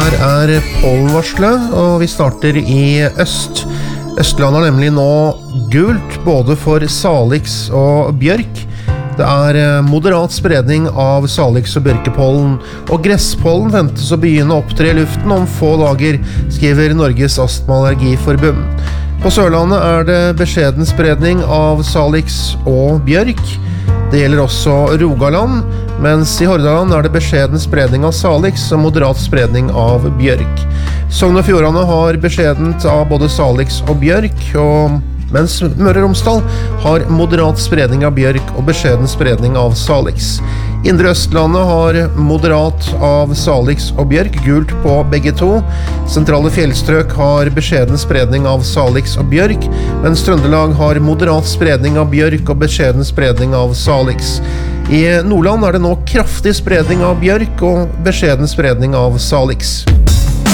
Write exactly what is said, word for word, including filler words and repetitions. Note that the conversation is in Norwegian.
her er pollenvarselet, og vi starter i øst. Østlandet er nemlig nå gult, både for salix og bjørk. Det er moderat spredning av salix og bjørkepollen, og gresspollen ventes å begynne å opptre i luften om få dager, skriver Norges Astma- og Allergiforbund. På Sørlandet er det beskjeden spredning av salix og bjørk. Det gjelder også Rogaland, mens i Hordaland er det beskjeden spredning av salix og moderat spredning av bjørk. Sogn og Fjordane har beskjedent av både salix og bjørk, og mens Møre og Romsdal har moderat spredning av bjørk og beskjeden spredning av salix. Indre Østlandet har moderat av salix og bjørk, gult på begge to. Sentrale fjellstrøk har beskjeden spredning av salix og bjørk, mens Trøndelag har moderat spredning av bjørk og beskjeden spredning av salix. I Nordland er det nå kraftig spredning av bjørk og beskjeden spredning av salix.